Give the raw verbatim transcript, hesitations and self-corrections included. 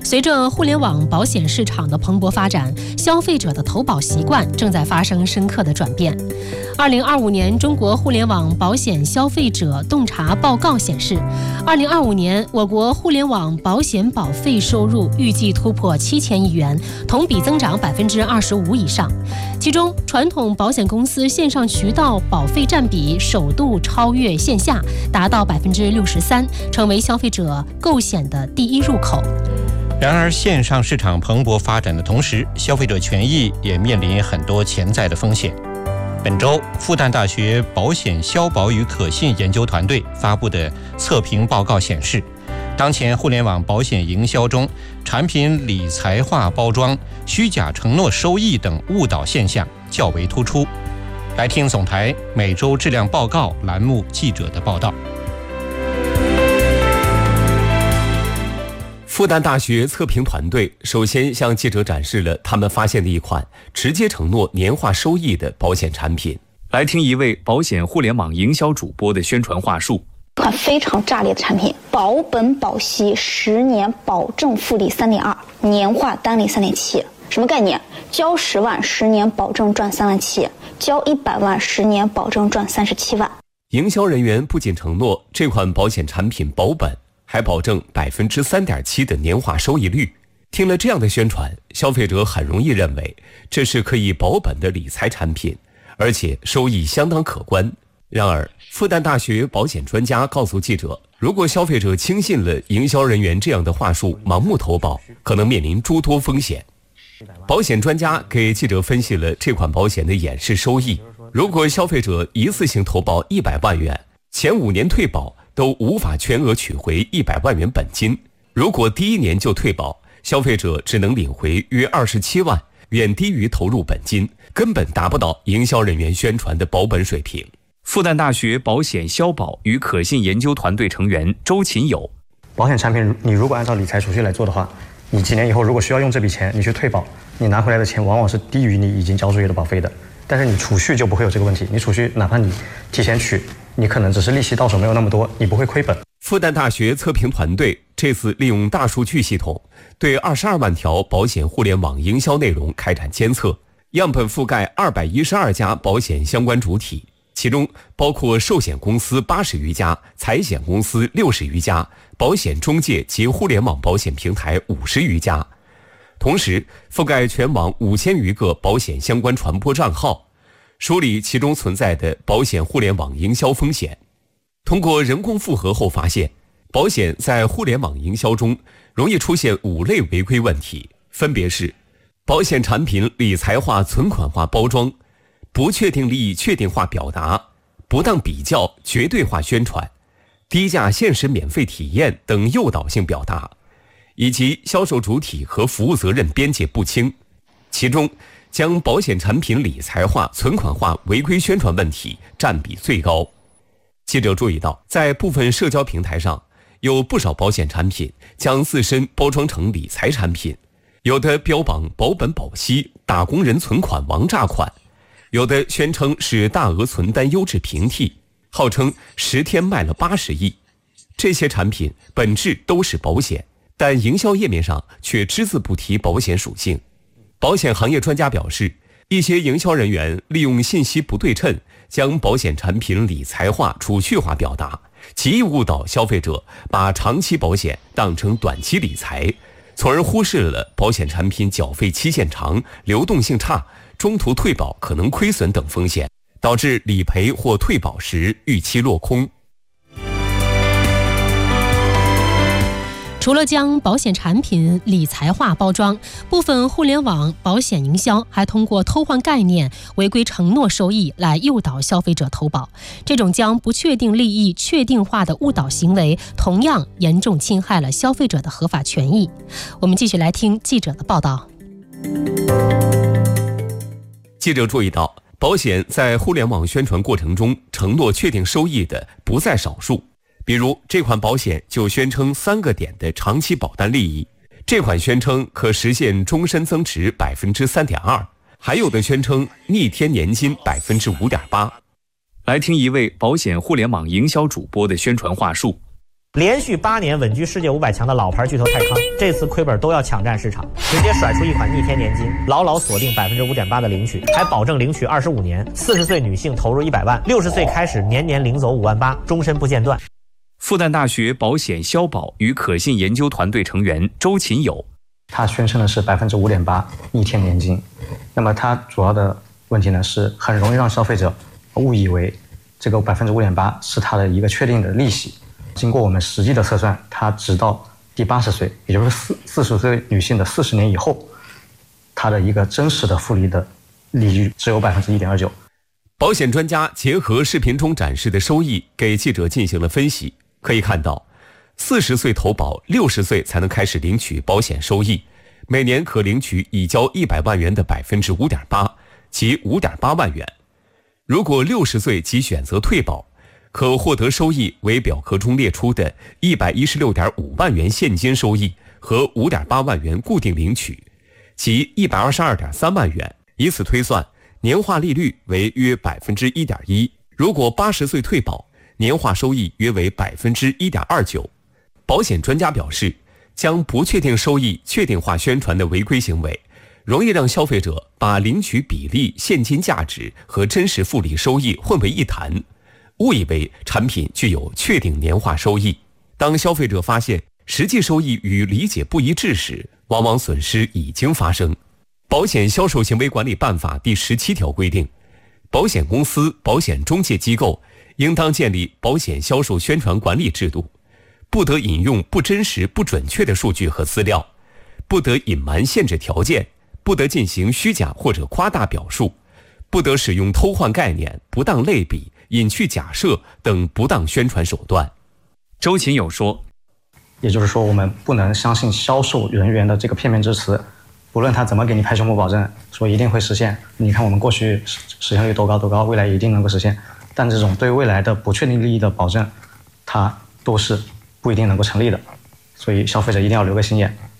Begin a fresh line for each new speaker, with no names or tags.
随着互联网保险市场的蓬勃发展，消费者的投保习惯正在发生深刻的转变。二零二五年中国互联网保险消费者洞察报告显示，二零二五年我国互联网保险保费收入预计突破七千亿元，同比增长百分之二十五以上。其中，传统保险公司线上渠道保费占比首度超越线下，达到百分之六十三，成为消费者购险的第一入口。
然而，线上市场蓬勃发展的同时，消费者权益也面临很多潜在的风险。本周，复旦大学保险消保与可信研究团队发布的测评报告显示，当前互联网保险营销中，产品理财化包装、虚假承诺收益等误导现象较为突出。来听总台每周质量报告栏目记者的报道。
复旦大学测评团队首先向记者展示了他们发现的一款直接承诺年化收益的保险产品。
来听一位保险互联网营销主播的宣传话术。
一款非常炸裂的产品，保本保息，十年保证复利 三点二， 年化单利 三点七。 什么概念？交十万，十年保证赚三万七，交一百万，十年保证赚三十七万。
营销人员不仅承诺这款保险产品保本，还保证 百分之三点七 的年化收益率。听了这样的宣传，消费者很容易认为这是可以保本的理财产品，而且收益相当可观。然而，复旦大学保险专家告诉记者，如果消费者轻信了营销人员这样的话术，盲目投保，可能面临诸多风险。保险专家给记者分析了这款保险的演示收益。如果消费者一次性投保一百万元，前五年退保都无法全额取回一百万元本金。如果第一年就退保，消费者只能领回约二十七万，远低于投入本金，根本达不到营销人员宣传的保本水平。
复旦大学保险消保与可信研究团队成员周勤友：
保险产品你如果按照理财储蓄来做的话，你几年以后如果需要用这笔钱，你去退保，你拿回来的钱往往是低于你已经交出去的保费的。但是你储蓄就不会有这个问题，你储蓄哪怕你提前取，你可能只是利息到手没有那么多，你不会亏本。
复旦大学测评团队这次利用大数据系统，对二十二万条保险互联网营销内容开展监测，样本覆盖二百一十二家保险相关主体，其中包括寿险公司八十余家、财险公司六十余家、保险中介及互联网保险平台五十余家，同时覆盖全网五千余个保险相关传播账号，梳理其中存在的保险互联网营销风险。通过人工复核后发现，保险在互联网营销中容易出现五类违规问题，分别是保险产品理财化、存款化包装、不确定利益确定化表达、不当比较、绝对化宣传、低价限时免费体验等诱导性表达，以及销售主体和服务责任边界不清。其中，将保险产品理财化、存款化违规宣传问题占比最高。记者注意到，在部分社交平台上，有不少保险产品将自身包装成理财产品，有的标榜保本保息、打工人存款王炸款，有的宣称是大额存单优质平替，号称十天卖了八十亿。这些产品本质都是保险，但营销页面上却只字不提保险属性。保险行业专家表示，一些营销人员利用信息不对称，将保险产品理财化、储蓄化表达，极易误导消费者把长期保险当成短期理财，从而忽视了保险产品缴费期限长、流动性差、中途退保可能亏损等风险，导致理赔或退保时预期落空。
除了将保险产品理财化包装，部分互联网保险营销还通过偷换概念、违规承诺收益来诱导消费者投保。这种将不确定利益确定化的误导行为，同样严重侵害了消费者的合法权益。我们继续来听记者的报道。
记者注意到，保险在互联网宣传过程中承诺确定收益的不在少数。比如这款保险就宣称三个点的长期保单利益，这款宣称可实现终身增值 百分之三点二， 还有的宣称逆天年金 百分之五点八。
来听一位保险互联网营销主播的宣传话术。
连续八年稳居世界五百强的老牌巨头泰康，这次亏本都要抢占市场，直接甩出一款逆天年金，牢牢锁定百分之五点八的领取，还保证领取二十五年，四十岁女性投入一百万，六十岁开始年年领走五万八，终身不间断。
复旦大学保险消保与可信研究团队成员周勤友，
他宣称的是百分之五点八逆天年金，那么它主要的问题呢是很容易让消费者误以为这个百分之五点八是它的一个确定的利息。经过我们实际的测算，它直到第八十岁，也就是四四十岁女性的四十年以后，它的一个真实的复利的利率只有百分之一点二九。
保险专家结合视频中展示的收益，给记者进行了分析。可以看到，四十岁投保，六十岁才能开始领取保险收益，每年可领取已交一百万元的百分之五点八，即五点八万元。如果六十岁即选择退保，可获得收益为表格中列出的一百一十六点五万元现金收益和五点八万元固定领取，即一百二十二点三万元。以此推算，年化利率为约百分之一点一。如果八十岁退保，年化收益约为百分之一点二九。保险专家表示，将不确定收益确定化宣传的违规行为，容易让消费者把领取比例、现金价值和真实复利收益混为一谈，误以为产品具有确定年化收益。当消费者发现实际收益与理解不一致时，往往损失已经发生。保险销售行为管理办法第十七条规定，保险公司、保险中介机构应当建立保险销售宣传管理制度，不得引用不真实、不准确的数据和资料，不得隐瞒限制条件，不得进行虚假或者夸大表述，不得使用偷换概念、不当类比、隐去假设等不当宣传手段。
周勤友说，
也就是说，我们不能相信销售人员的这个片面之词，不论他怎么给你拍胸脯保证说一定会实现，你看我们过去实现率多高多高，未来一定能够实现，但这种对未来的不确定利益的保证，它都是不一定能够成立的。所以消费者一定要留个心眼，